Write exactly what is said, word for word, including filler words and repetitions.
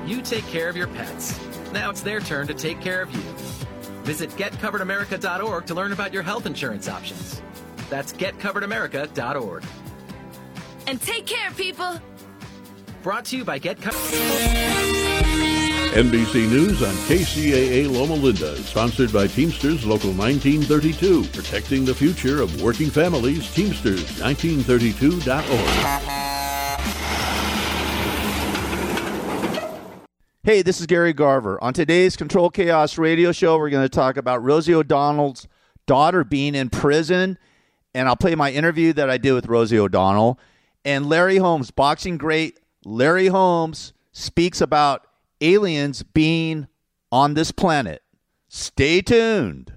You take care of your pets. Now it's their turn to take care of you. Visit get covered america dot org to learn about your health insurance options. That's get covered america dot org. And take care, people. Brought to you by Get Covered. N B C News on K C A A Loma Linda is sponsored by Teamsters Local nineteen thirty-two, protecting the future of working families. Teamsters nineteen thirty-two dot org. Hey, this is Gary Garver. On today's Control Chaos radio show, we're going to talk about Rosie O'Donnell's daughter being in prison, and I'll play my interview that I did with Rosie O'Donnell. And Larry Holmes, boxing great Larry Holmes, speaks about aliens being on this planet. Stay tuned.